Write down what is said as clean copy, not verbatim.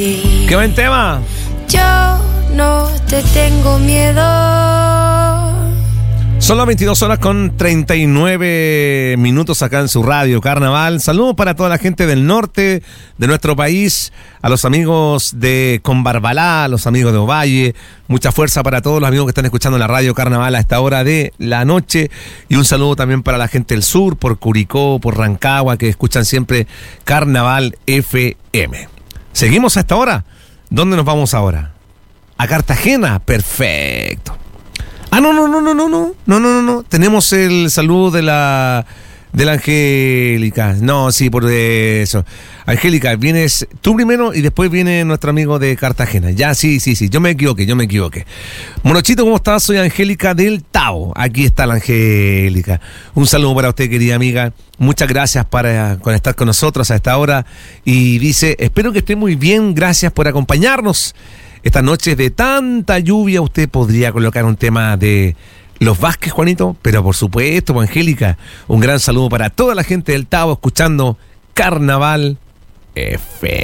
ti. ¡Qué buen tema! Yo no te tengo miedo. Son las 22 horas con 39 minutos acá en su radio Carnaval. Saludos para toda la gente del norte de nuestro país, a los amigos de Conbarbalá, a los amigos de Ovalle. Mucha fuerza para todos los amigos que están escuchando la radio Carnaval a esta hora de la noche. Y un saludo también para la gente del sur, por Curicó, por Rancagua, que escuchan siempre Carnaval FM. Seguimos a esta hora. ¿Dónde nos vamos ahora? A Cartagena. Perfecto. No. Tenemos el saludo de la Angélica. No, sí, por eso. Angélica, vienes tú primero y después viene nuestro amigo de Cartagena. Ya, sí. Yo me equivoqué. Monochito, ¿cómo estás? Soy Angélica del Tao. Aquí está la Angélica. Un saludo para usted, querida amiga. Muchas gracias por estar con nosotros a esta hora. Y dice, espero que esté muy bien. Gracias por acompañarnos. Estas noches de tanta lluvia, usted podría colocar un tema de Los Vázquez, Juanito, pero por supuesto, Angélica, un gran saludo para toda la gente del Tao escuchando Carnaval FM.